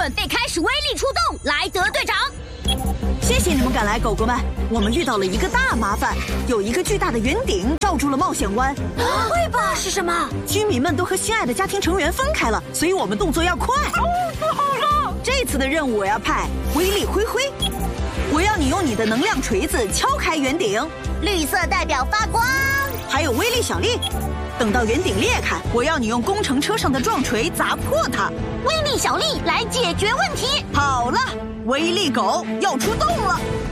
准备开始威力出动，莱德队长。 谢谢你们赶来，狗狗们。我们遇到了一个大麻烦，有一个巨大的圆顶罩住了冒险湾。 会吧？是什么？ 居民们都和心爱的家庭成员分开了，所以我们动作要快。 不好了！ 这次的任务我要派威力灰灰，我要你用你的能量锤子敲开圆顶， 绿色代表发光。 还有威力小丽，等到圆顶裂开，我要你用工程车上的撞锤砸破它。 威力小丽来解决问题。 好了，威力狗要出动了。